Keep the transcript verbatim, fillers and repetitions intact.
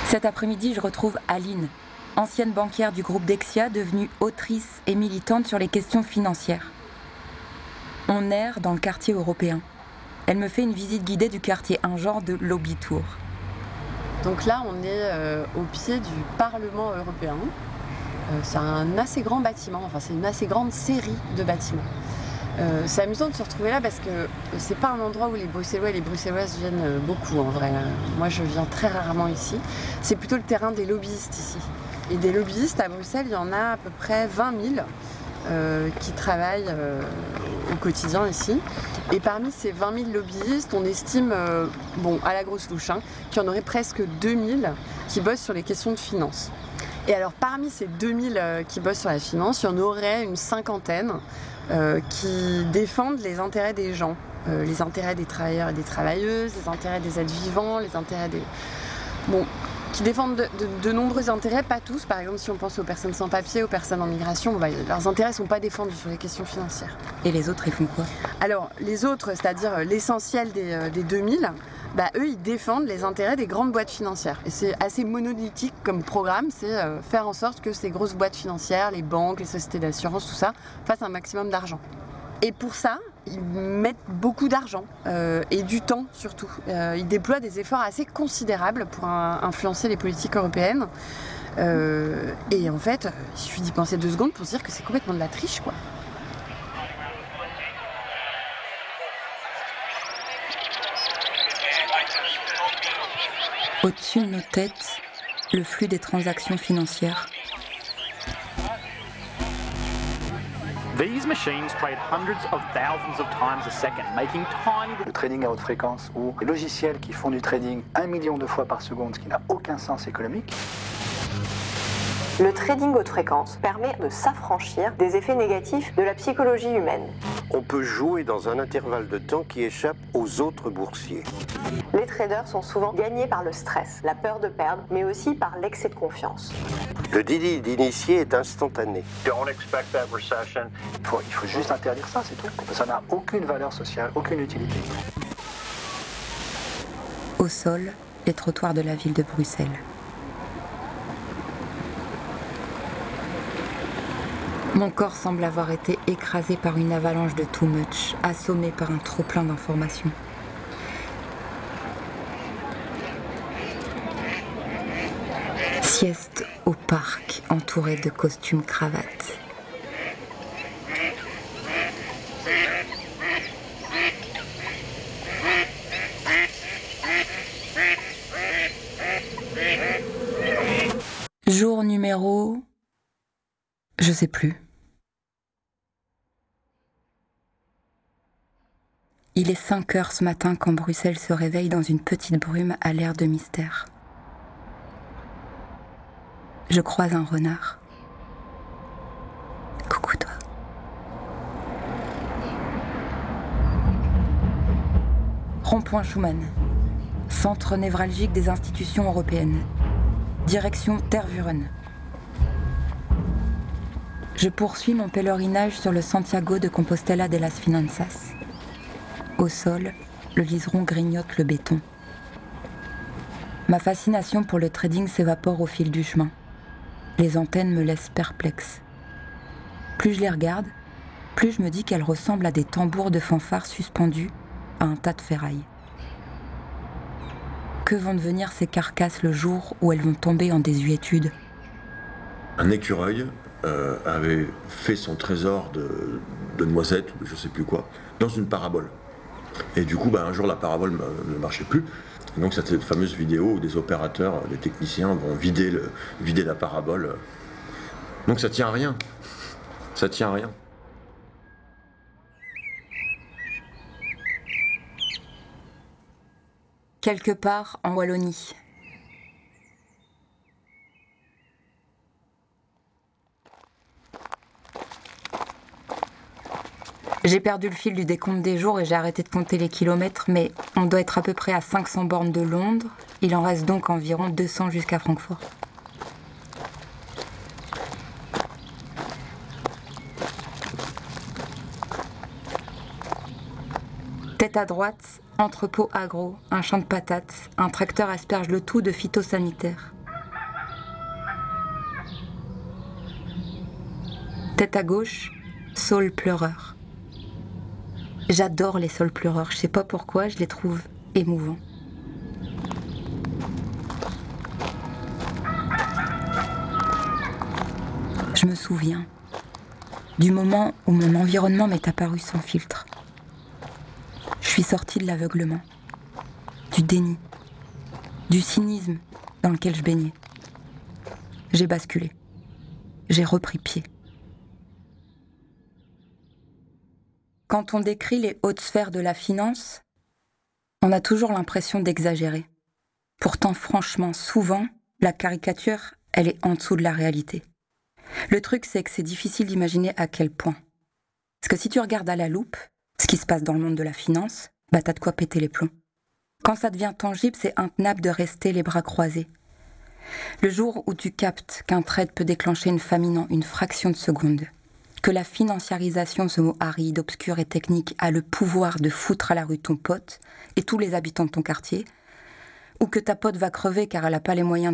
Cet après-midi, je retrouve Aline, ancienne banquière du groupe Dexia, devenue autrice et militante sur les questions financières. On erre dans le quartier européen. Elle me fait une visite guidée du quartier, un genre de lobby tour. Donc là, on est euh, au pied du Parlement européen. Euh, c'est un assez grand bâtiment, enfin c'est une assez grande série de bâtiments. Euh, c'est amusant de se retrouver là parce que c'est pas un endroit où les Bruxellois et les Bruxelloises viennent beaucoup en vrai. Moi je viens très rarement ici. C'est plutôt le terrain des lobbyistes ici. Et des lobbyistes à Bruxelles, il y en a à peu près vingt mille euh, qui travaillent euh, au quotidien ici. Et parmi ces vingt mille lobbyistes, on estime, euh, bon à la grosse louche, hein, qu'il y en aurait presque deux mille qui bossent sur les questions de finance. Et alors parmi ces deux mille euh, qui bossent sur la finance, il y en aurait une cinquantaine euh, qui défendent les intérêts des gens, euh, les intérêts des travailleurs et des travailleuses, les intérêts des êtres vivants, les intérêts des... Bon, qui défendent de, de, de nombreux intérêts, pas tous. Par exemple, si on pense aux personnes sans papier, aux personnes en migration, bah, leurs intérêts ne sont pas défendus sur les questions financières. Et les autres, ils font quoi ? Alors, les autres, c'est-à-dire l'essentiel des, euh, des deux mille, bah, eux, ils défendent les intérêts des grandes boîtes financières. Et c'est assez monolithique comme programme, c'est euh, faire en sorte que ces grosses boîtes financières, les banques, les sociétés d'assurance, tout ça, fassent un maximum d'argent. Et pour ça, ils mettent beaucoup d'argent euh, et du temps surtout. Euh, ils déploient des efforts assez considérables pour un, influencer les politiques européennes. Euh, et en fait, il suffit d'y penser deux secondes pour se dire que c'est complètement de la triche, quoi. Au-dessus de nos têtes, le flux des transactions financières. These machines trade hundreds of thousands of times a second, making tiny... Le trading à haute fréquence, ou les logiciels qui font du trading un million de fois par seconde, ce qui n'a aucun sens économique. Le trading haute fréquence permet de s'affranchir des effets négatifs de la psychologie humaine. On peut jouer dans un intervalle de temps qui échappe aux autres boursiers. Les traders sont souvent gagnés par le stress, la peur de perdre, mais aussi par l'excès de confiance. Le délit d'initié est instantané. Don't expect that recession. Il faut, il faut juste interdire ça, c'est tout. Ça n'a aucune valeur sociale, aucune utilité. Au sol, les trottoirs de la ville de Bruxelles. Mon corps semble avoir été écrasé par une avalanche de too much, assommé par un trop-plein d'informations. Sieste au parc, entouré de costumes cravates. Jour numéro... Je sais plus. Il est cinq heures ce matin quand Bruxelles se réveille dans une petite brume à l'air de mystère. Je croise un renard. Coucou toi. Rond-point Schuman, centre névralgique des institutions européennes. Direction Tervuren. Je poursuis mon pèlerinage sur le Santiago de Compostela de las Finanzas. Au sol, le liseron grignote le béton. Ma fascination pour le trading s'évapore au fil du chemin. Les antennes me laissent perplexe. Plus je les regarde, plus je me dis qu'elles ressemblent à des tambours de fanfare suspendus à un tas de ferraille. Que vont devenir ces carcasses le jour où elles vont tomber en désuétude ? Un écureuil euh, avait fait son trésor de, de noisettes ou de je sais plus quoi dans une parabole. Et du coup, bah, un jour, la parabole ne marchait plus. Et donc, cette fameuse vidéo où des opérateurs, des techniciens vont vider, le, vider la parabole. Donc, ça tient à rien. Ça tient à rien. Quelque part en Wallonie. J'ai perdu le fil du décompte des jours et j'ai arrêté de compter les kilomètres, mais on doit être à peu près à cinq cents bornes de Londres. Il en reste donc environ deux cents jusqu'à Francfort. Tête à droite, entrepôt agro, un champ de patates, un tracteur asperge le tout de phytosanitaire. Tête à gauche, Saul pleureur. J'adore les saules pleureurs, je sais pas pourquoi, je les trouve émouvants. Je me souviens du moment où mon environnement m'est apparu sans filtre. Je suis sortie de l'aveuglement, du déni, du cynisme dans lequel je baignais. J'ai basculé. J'ai repris pied. Quand on décrit les hautes sphères de la finance, on a toujours l'impression d'exagérer. Pourtant, franchement, souvent, la caricature, elle est en dessous de la réalité. Le truc, c'est que c'est difficile d'imaginer à quel point. Parce que si tu regardes à la loupe ce qui se passe dans le monde de la finance, bah t'as de quoi péter les plombs. Quand ça devient tangible, c'est intenable de rester les bras croisés. Le jour où tu captes qu'un trade peut déclencher une famine en une fraction de seconde, que la financiarisation, ce mot aride, obscur et technique, a le pouvoir de foutre à la rue ton pote et tous les habitants de ton quartier, ou que ta pote va crever car elle n'a pas les moyens